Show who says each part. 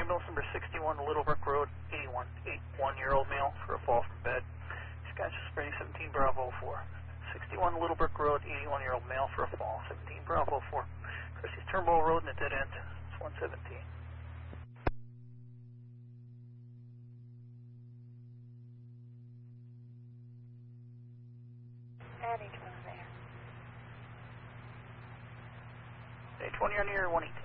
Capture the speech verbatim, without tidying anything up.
Speaker 1: ambulance number sixty-one, Little Brook Road, eighty-one, eighty-one-year-old male for a fall from bed. Scotch Spring, seventeen Bravo four. sixty-one, Little Brook Road, eighty-one-year-old male for a fall, seventeen Bravo four. Christie's Turnbull Road and a dead end, it's one seventeen.
Speaker 2: And H one there.
Speaker 1: H one, you're near one eighteen.